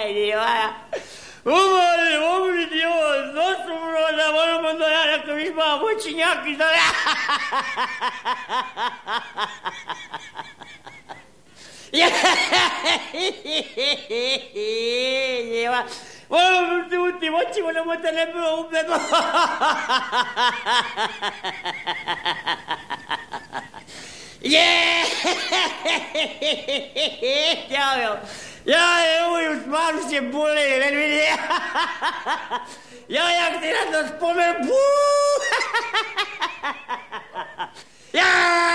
Umriti ovo, dosumno da moramo da ja neko višba voćinjak i da ja... Moramo se uti voćimo, nemo te ne bilo ubedno. Ja, evo, smaru se bole, ne vidi. Ja, jak ti na to spomen,